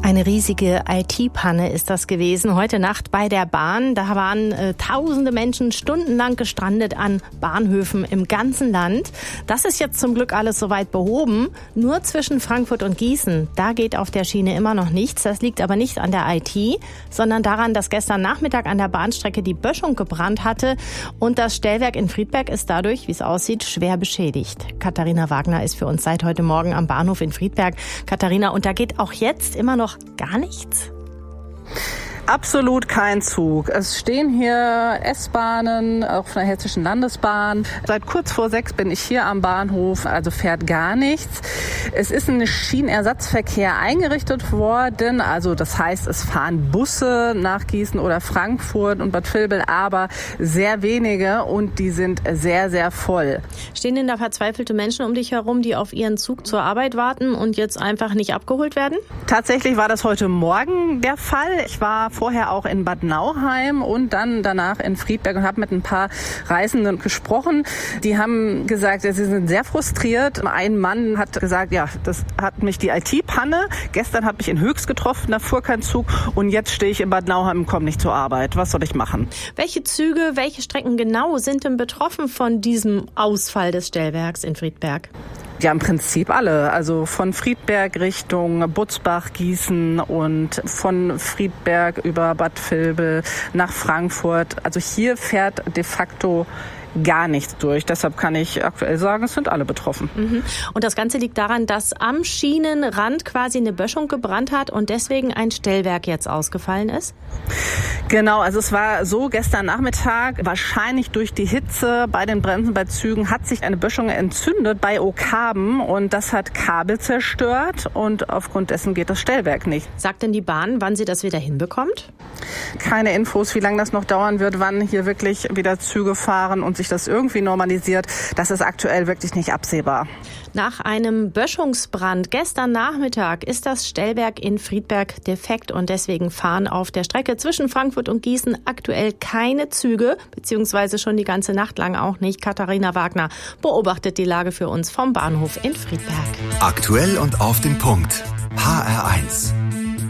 Eine riesige IT-Panne ist das gewesen heute Nacht bei der Bahn. Da waren tausende Menschen stundenlang gestrandet an Bahnhöfen im ganzen Land. Das ist jetzt zum Glück alles soweit behoben. Nur zwischen Frankfurt und Gießen, da geht auf der Schiene immer noch nichts. Das liegt aber nicht an der IT, sondern daran, dass gestern Nachmittag an der Bahnstrecke die Böschung gebrannt hatte. Und das Stellwerk in Friedberg ist dadurch, wie es aussieht, schwer beschädigt. Katharina Wagner ist für uns seit heute Morgen am Bahnhof in Friedberg. Katharina, und da geht auch jetzt immer noch gar nichts? Absolut kein Zug. Es stehen hier S-Bahnen, auch von der Hessischen Landesbahn. Seit kurz vor 6 bin ich hier am Bahnhof, also fährt gar nichts. Es ist ein Schienenersatzverkehr eingerichtet worden, also das heißt, es fahren Busse nach Gießen oder Frankfurt und Bad Vilbel, aber sehr wenige und die sind sehr, sehr voll. Stehen denn da verzweifelte Menschen um dich herum, die auf ihren Zug zur Arbeit warten und jetzt einfach nicht abgeholt werden? Tatsächlich war das heute Morgen der Fall. Ich war vorher auch in Bad Nauheim und dann danach in Friedberg und habe mit ein paar Reisenden gesprochen. Die haben gesagt, sie sind sehr frustriert. Ein Mann hat gesagt, ja, das hat mich die IT-Panne. Gestern hat mich in Höchst getroffen, da fuhr kein Zug und jetzt stehe ich in Bad Nauheim und komme nicht zur Arbeit. Was soll ich machen? Welche Züge, welche Strecken genau sind denn betroffen von diesem Ausfall des Stellwerks in Friedberg? Ja, im Prinzip alle. Also von Friedberg Richtung Butzbach, Gießen und von Friedberg über Bad Vilbel nach Frankfurt. Also hier fährt de facto gar nichts durch. Deshalb kann ich aktuell sagen, es sind alle betroffen. Und das Ganze liegt daran, dass am Schienenrand quasi eine Böschung gebrannt hat und deswegen ein Stellwerk jetzt ausgefallen ist? Genau, also es war so, gestern Nachmittag, wahrscheinlich durch die Hitze bei den Bremsen bei Zügen, hat sich eine Böschung entzündet bei Okarben und das hat Kabel zerstört und aufgrund dessen geht das Stellwerk nicht. Sagt denn die Bahn, wann sie das wieder hinbekommt? Keine Infos, wie lange das noch dauern wird, wann hier wirklich wieder Züge fahren und sich das irgendwie normalisiert. Das ist aktuell wirklich nicht absehbar. Nach einem Böschungsbrand gestern Nachmittag ist das Stellwerk in Friedberg defekt und deswegen fahren auf der Strecke zwischen Frankfurt und Gießen aktuell keine Züge, beziehungsweise schon die ganze Nacht lang auch nicht. Katharina Wagner beobachtet die Lage für uns vom Bahnhof in Friedberg. Aktuell und auf den Punkt. HR1.